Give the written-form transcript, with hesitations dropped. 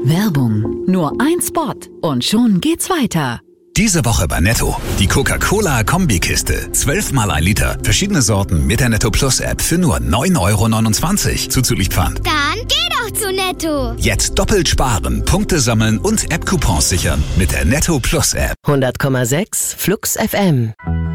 Werbung. Nur ein Spot und schon geht's weiter. Diese Woche bei Netto. Die Coca-Cola-Kombikiste. 12 mal 1 Liter. Verschiedene Sorten mit der Netto Plus App für nur 9,29 € zuzüglich Pfand. Dann geh doch zu Netto. Jetzt doppelt sparen, Punkte sammeln und App-Coupons sichern mit der Netto Plus App. 100,6 Flux FM.